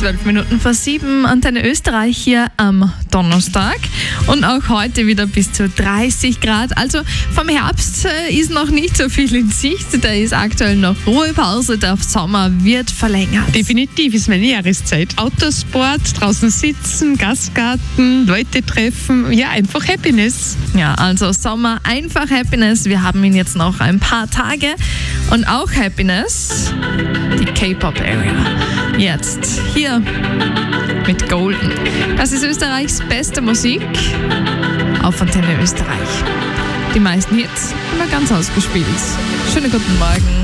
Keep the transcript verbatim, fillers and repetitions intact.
Zwölf Minuten vor sieben, Antenne Österreich hier am Donnerstag. Und auch heute wieder bis zu dreißig Grad. Also vom Herbst ist noch nicht so viel in Sicht. Da ist aktuell noch Ruhepause. Der Sommer wird verlängert. Definitiv ist meine Jahreszeit. Autosport, draußen sitzen, Gastgarten, Leute treffen. Ja, einfach Happiness. Ja, also Sommer, einfach Happiness. Wir haben ihn jetzt noch ein paar Tage. Und auch Happiness, die K-Pop-Area. Jetzt hier mit Golden. Das ist Österreichs beste Musik auf Antenne Österreich. Die meisten Hits immer ganz ausgespielt. Schönen guten Morgen.